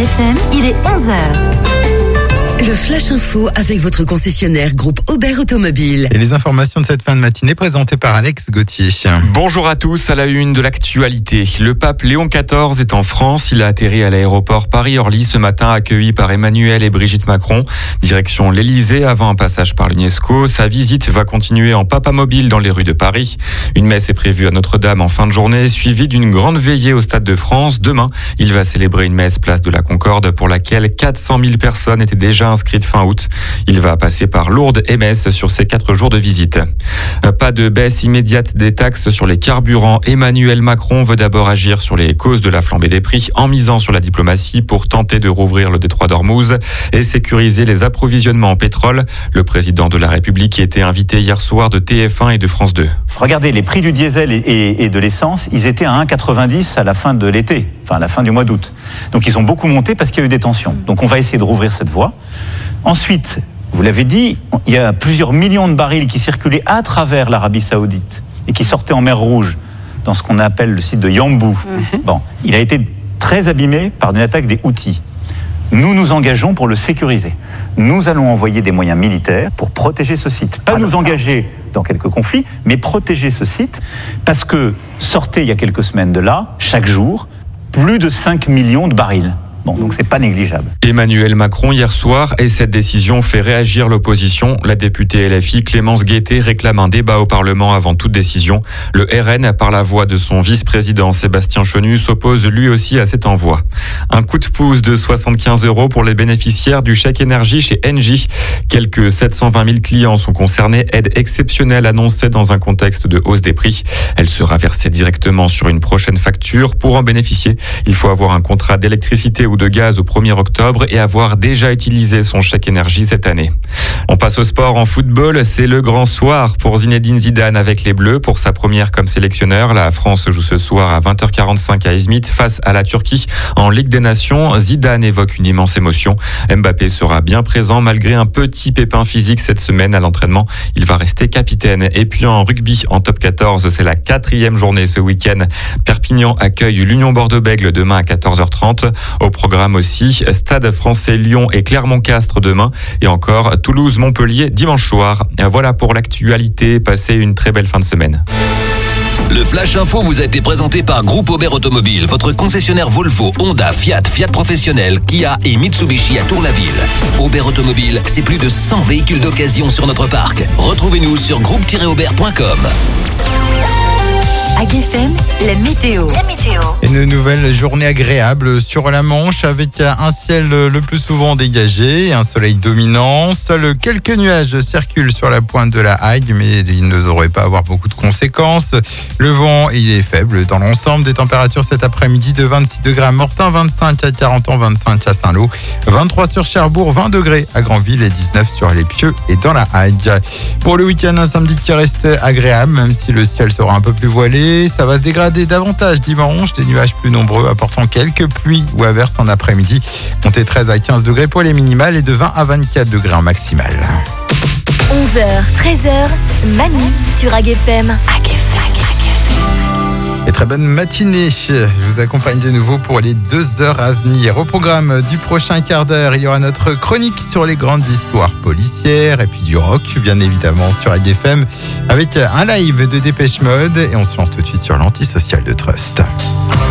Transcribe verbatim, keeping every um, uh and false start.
F M, il est onze heures. Le Flash Info avec votre concessionnaire groupe Aubert Automobile. Et les informations de cette fin de matinée présentées par Alex Gauthier. Bonjour à tous, à la une de l'actualité. Le pape Léon quatorze est en France. Il a atterri à l'aéroport Paris-Orly ce matin, accueilli par Emmanuel et Brigitte Macron. Direction l'Elysée avant un passage par l'UNESCO. Sa visite va continuer en papamobile dans les rues de Paris. Une messe est prévue à Notre-Dame en fin de journée, suivie d'une grande veillée au Stade de France. Demain, il va célébrer une messe place de la Concorde pour laquelle quatre cent mille personnes étaient déjà inscrite fin août. Il va passer par Lourdes et Metz sur ses quatre jours de visite. Pas de baisse immédiate des taxes sur les carburants. Emmanuel Macron veut d'abord agir sur les causes de la flambée des prix en misant sur la diplomatie pour tenter de rouvrir le détroit d'Ormuz et sécuriser les approvisionnements en pétrole. Le président de la République était invité hier soir de T F un et de France deux. Regardez, les prix du diesel et, et, et de l'essence, ils étaient à un virgule quatre-vingt-dix à la fin de l'été, enfin à la fin du mois d'août. Donc ils ont beaucoup monté parce qu'il y a eu des tensions. Donc on va essayer de rouvrir cette voie. Ensuite, vous l'avez dit, il y a plusieurs millions de barils qui circulaient à travers l'Arabie Saoudite et qui sortaient en mer Rouge, dans ce qu'on appelle le site de Yanbu. Mm-hmm. Bon, il a été très abîmé par une attaque des Houthis. Nous nous engageons pour le sécuriser. Nous allons envoyer des moyens militaires pour protéger ce site. Pas nous engager dans quelques conflits, mais protéger ce site, parce que sortait il y a quelques semaines de là, chaque jour, plus de cinq millions de barils. Bon, donc c'est pas négligeable. Emmanuel Macron hier soir, et cette décision fait réagir l'opposition. La députée L F I Clémence Guettet réclame un débat au Parlement avant toute décision. Le R N, par la voix de son vice-président Sébastien Chenu, s'oppose lui aussi à cet envoi. Un coup de pouce de soixante-quinze euros pour les bénéficiaires du chèque énergie chez Engie. Quelques sept cent vingt mille clients sont concernés. Aide exceptionnelle annoncée dans un contexte de hausse des prix. Elle sera versée directement sur une prochaine facture. Pour en bénéficier, il faut avoir un contrat d'électricité ou de gaz au premier octobre et avoir déjà utilisé son chèque énergie cette année. On passe au sport en football. C'est le grand soir pour Zinedine Zidane avec les Bleus. Pour sa première comme sélectionneur, la France joue ce soir à vingt heures quarante-cinq à Izmit face à la Turquie en Ligue des Nations. Zidane évoque une immense émotion. Mbappé sera bien présent malgré un petit pépin physique cette semaine à l'entraînement. Il va rester capitaine. Et puis en rugby, en top quatorze, c'est la quatrième journée ce week-end. Perpignan accueille l'Union Bordeaux-Bègles demain à quatorze heures trente. Au programme aussi, Stade français Lyon et Clermont-Castres demain et encore Toulouse-Montpellier dimanche soir. Voilà pour l'actualité. Passez une très belle fin de semaine. Le Flash Info vous a été présenté par Groupe Aubert Automobile, votre concessionnaire Volvo, Honda, Fiat, Fiat Professionnel, Kia et Mitsubishi à Tour-la-Ville. Aubert Automobile, c'est plus de cent véhicules d'occasion sur notre parc. Retrouvez-nous sur groupe tiret aubert point com. A G F M, la météo. La météo. Une nouvelle journée agréable sur la Manche avec un ciel le plus souvent dégagé, un soleil dominant. Seuls quelques nuages circulent sur la pointe de la Hague, mais ils ne devraient pas avoir beaucoup de conséquences. Le vent il est faible dans l'ensemble. Des températures cet après-midi de vingt-six degrés à Mortain, vingt-cinq à Carentan, vingt-cinq à Saint-Lô, vingt-trois sur Cherbourg, vingt degrés à Granville et dix-neuf sur les Pieux et dans la Hague. Pour le week-end, un samedi qui reste agréable, même si le ciel sera un peu plus voilé. Ça va se dégrader davantage dimanche, des nuages plus nombreux apportant quelques pluies ou averses en après-midi. Comptez treize à quinze degrés pour les minimales et de vingt à vingt-quatre degrés en maximal. onze heures, treize heures, Manu sur A G F M. A G F M. Et très bonne matinée. Je vous accompagne de nouveau pour les deux heures à venir. Au programme du prochain quart d'heure, il y aura notre chronique sur les grandes histoires policières et puis du rock, bien évidemment, sur A G F M avec un live de Dépêche Mode. Et on se lance tout de suite sur l'antisocial de Trust.